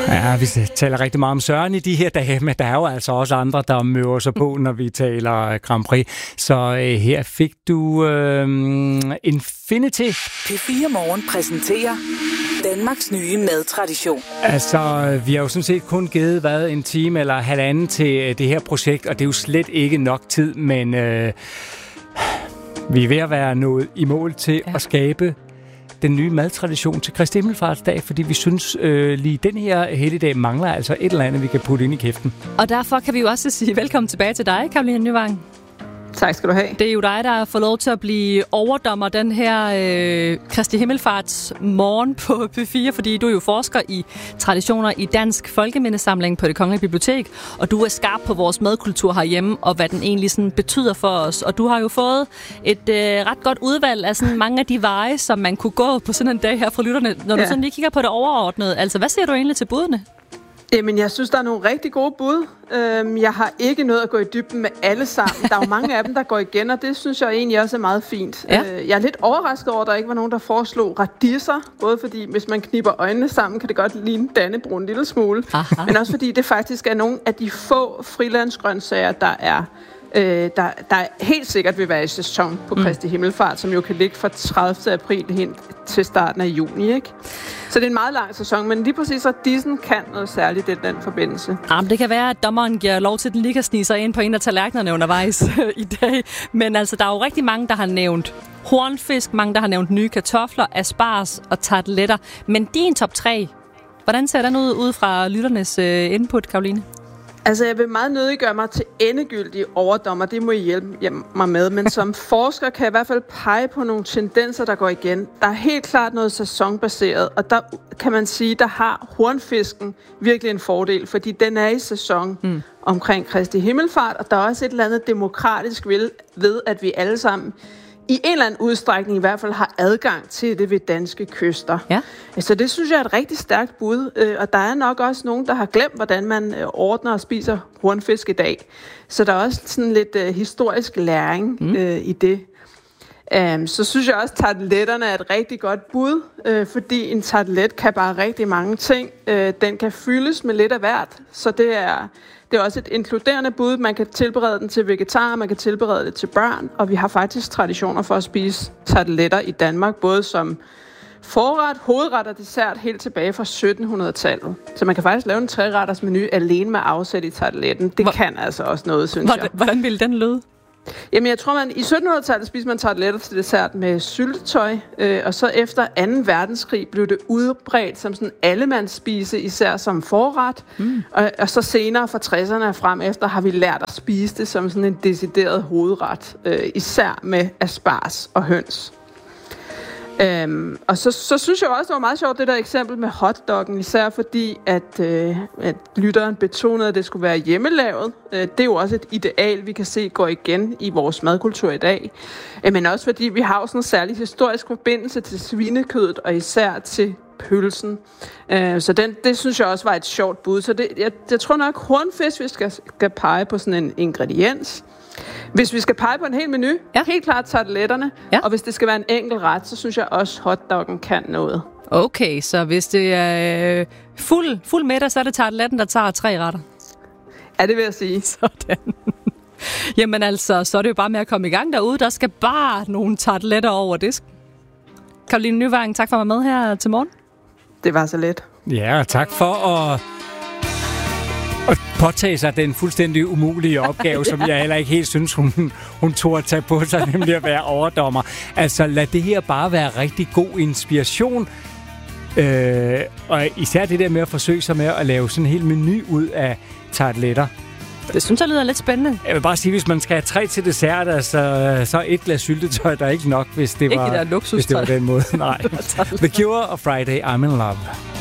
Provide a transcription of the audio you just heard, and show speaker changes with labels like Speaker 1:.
Speaker 1: Ja, vi taler rigtig meget om Søren i de her dage, men der er jo altså også andre, der møder sig på, når vi taler Grand Prix. Så her fik du Infinity.
Speaker 2: P4 Morgen præsenterer Danmarks nye madtradition.
Speaker 1: Altså, vi har jo sådan set kun givet, en time eller halvanden til det her projekt, og det er jo slet ikke nok tid, men vi er ved at være nået i mål til at skabe den nye madtradition til Kristi Himmelfartsdag, fordi vi synes lige den her helligdag mangler altså et eller andet, vi kan putte ind i kæften.
Speaker 3: Og derfor kan vi jo også sige velkommen tilbage til dig, Caroline Nyvang.
Speaker 4: Tak skal du have.
Speaker 3: Det er jo dig, der får lov til at blive overdommer den her Kristi Himmelfarts morgen på P4, fordi du er jo forsker i traditioner i Dansk Folkemindesamling på Det Kongelige Bibliotek, og du er skarp på vores madkultur herhjemme, og hvad den egentlig sådan betyder for os. Og du har jo fået et ret godt udvalg af sådan mange af de veje, som man kunne gå på sådan en dag her fra lytterne, når du sådan lige kigger på det overordnede. Altså, hvad siger du egentlig til budene?
Speaker 4: Jamen, jeg synes, der er nogle rigtig gode bud. Jeg har ikke nået at gå i dybden med alle sammen. Der er jo mange af dem, der går igen, og det synes jeg egentlig også er meget fint. Ja. Jeg er lidt overrasket over, at der ikke var nogen, der foreslog radisser. Både fordi, hvis man kniber øjnene sammen, kan det godt ligne Dannebrog en lille smule. Aha. Men også fordi det faktisk er nogle af de få frilandsgrøntsager, der helt sikkert vil være i sæson på Kristi Himmelfart, som jo kan ligge fra 30. april hen til starten af juni, ikke? Så det er en meget lang sæson, men lige præcis radissen kan noget særligt i den forbindelse.
Speaker 3: Jamen, det kan være, at dommeren giver lov til, at den lige kan snige sig ind på en af tallerkenerne undervejs i dag. Men altså, der er jo rigtig mange, der har nævnt hornfisk, mange, der har nævnt nye kartofler, asparges og tarteletter. Men din top 3, hvordan ser den ud fra lytternes input, Caroline?
Speaker 4: Altså, jeg vil meget nødig gøre mig til endegyldig overdommer. Det må I hjælpe mig med. Men som forsker kan jeg i hvert fald pege på nogle tendenser, der går igen. Der er helt klart noget sæsonbaseret, og der kan man sige, der har hornfisken virkelig en fordel, fordi den er i sæson omkring Kristi Himmelfart, og der er også et eller andet demokratisk ved, at vi alle sammen i en eller anden udstrækning i hvert fald har adgang til det ved danske kyster. Ja. Så det synes jeg er et rigtig stærkt bud, og der er nok også nogen, der har glemt, hvordan man ordner og spiser hornfisk i dag. Så der er også sådan lidt historisk læring i det. Så synes jeg også, at tarteletterne er et rigtig godt bud, fordi en tartelet kan bare rigtig mange ting. Den kan fyldes med lidt af hvert, så det er også et inkluderende bud. Man kan tilberede den til vegetarer, man kan tilberede det til børn, og vi har faktisk traditioner for at spise tarteletter i Danmark, både som forret, hovedret og dessert helt tilbage fra 1700-tallet. Så man kan faktisk lave en 3-retters menu alene med afsæt i tarteletten. Det kan altså også noget, synes jeg.
Speaker 3: Hvordan ville den lyde?
Speaker 4: Jamen, jeg tror, i 1700-tallet spiste man tarteletter til dessert med syltetøj, og så efter 2. verdenskrig blev det udbredt som sådan allemandsspise, især som forret, og så senere fra 60'erne frem efter har vi lært at spise det som sådan en decideret hovedret, især med asparges og høns. Og så synes jeg også, det var meget sjovt, det der eksempel med hotdoggen, især fordi, at lytteren betonede, at det skulle være hjemmelavet. Det er jo også et ideal, vi kan se går igen i vores madkultur i dag. Men også fordi, vi har jo sådan en særlig historisk forbindelse til svinekødet, og især til pølsen. Så det synes jeg også var et sjovt bud. Så jeg tror nok, hornfisk, vi skal pege på sådan en ingrediens. Hvis vi skal pege på en hel menu, helt klart tarteletterne, og hvis det skal være en enkelt ret, så synes jeg også, hotdoggen kan noget.
Speaker 3: Okay, så hvis det er fuld middag, så er det tarteletten, der tager 3 retter?
Speaker 4: Ja, det vil jeg sige.
Speaker 3: Sådan. Jamen altså, så er det jo bare med at komme i gang derude. Der skal bare nogle tarteletter over disk. Caroline Nyvang, tak for at være med her til morgen.
Speaker 4: Det var så let.
Speaker 1: Ja, tak for at påtage sig den fuldstændig umulige opgave, som jeg heller ikke helt synes, hun tog at tage på sig, nemlig at være overdommer. Altså, lad det her bare være rigtig god inspiration. Og især det der med at forsøge sig med at lave sådan en hel menu ud af tarteletter.
Speaker 3: Det synes jeg lyder lidt spændende.
Speaker 1: Jeg vil bare sige, hvis man skal have 3 til dessert, altså, så 1 glas syltetøj, der er ikke nok, hvis det var den måde. Nej. The Cure og Friday, I'm in Love.